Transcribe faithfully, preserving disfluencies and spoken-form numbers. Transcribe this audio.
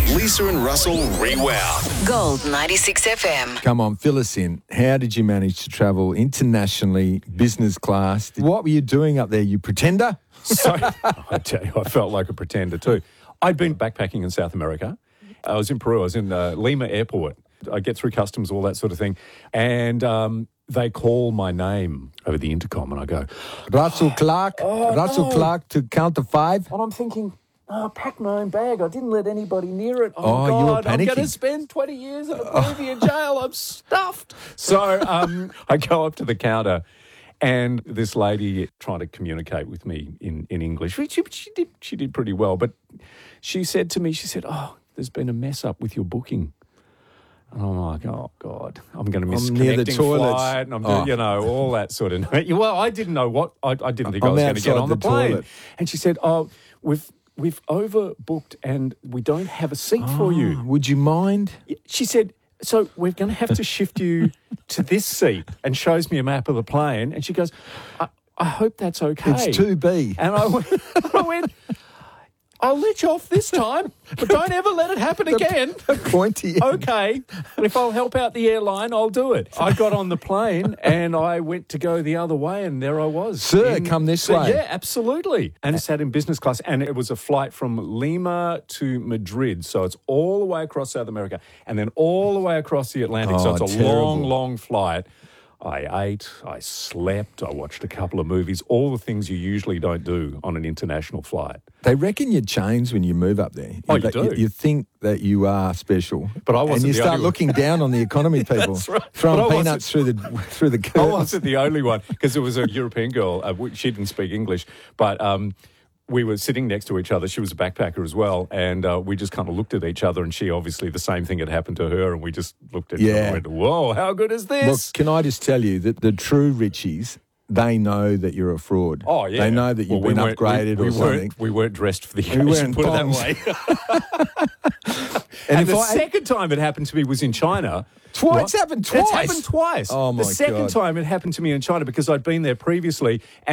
Lisa and Russell Rewound. Gold ninety-six F M. Come on, fill us in. How did you manage to travel internationally, business class? What were you doing up there, you pretender? So, I tell you, I felt like a pretender too. I'd been backpacking in South America. I was in Peru. I was in uh, Lima Airport. I get through customs, all that sort of thing. And um, they call my name over the intercom and I go, Russell Clark, Oh, Russell no. Clark to count to five. and I'm thinking, oh, I packed my own bag. I didn't let anybody near it. Oh, Oh, you were God, I'm going panicking. to spend twenty years in a Peruvian jail. I'm stuffed. So um, I go up to the counter and this lady trying to communicate with me in, in English. She, she, did, she did pretty well, but she said to me, she said, oh, there's been a mess up with your booking. And I'm like, oh, God, I'm going to miss I'm near the connecting toilets. flight. And I'm Oh. doing, you know, all that sort of... Well, I didn't know what... I, I didn't think I I'm was going to get outside on the, the plane. toilet. And she said, oh, we've we've overbooked and we don't have a seat for you. Would you mind? She said, so we're going to have to shift you to this seat, and shows me a map of the plane. And she goes, I, I hope that's okay. It's two B. And I went, I went, I'll let you off this time, but don't ever let it happen again. Pointy. Okay, and if I'll help out the airline, I'll do it. I got on the plane and I went to go the other way, and there I was. Sir, come this so, way. Yeah, absolutely. And I sat in business class, and it was a flight from Lima to Madrid, so it's all the way across South America, and then all the way across the Atlantic. so Oh, it's a terrible. long, long flight. I ate, I slept, I watched a couple of movies, all the things you usually don't do on an international flight. They reckon you change when you move up there. Oh, you That- do. You think that you are special. But I wasn't And you the start only one. looking down on the economy people. That's right. But I Throwing wasn't- peanuts through the through the I curtains. wasn't the only one, because there was a European girl. Uh, w- she didn't speak English, but um, we were sitting next to each other. She was a backpacker as well, and uh, we just kind of looked at each other, and she obviously the same thing had happened to her, and we just looked at each other Yeah. and went, whoa, how good is Look, this? can I just tell you that the true Richies, they know that you're a fraud. Oh, yeah. They know that you've Well, we been weren't- upgraded we, we or something. Weren't, we weren't dressed for the We occasion, weren't put it bombs. that way. and if the I- second time it happened to me was in China. Twice? What? It's happened It's twice? happened twice. Oh, my The second God. time it happened to me in China because I'd been there previously.